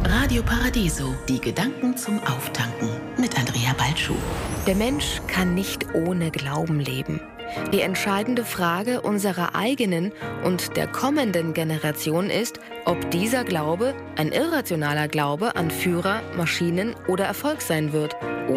Radio Paradiso, die Gedanken zum Auftanken mit Andrea Balschuh. Der Mensch kann nicht ohne Glauben leben. Die entscheidende Frage unserer eigenen und der kommenden Generation ist, ob dieser Glaube ein irrationaler Glaube an Führer, Maschinen oder Erfolg sein wird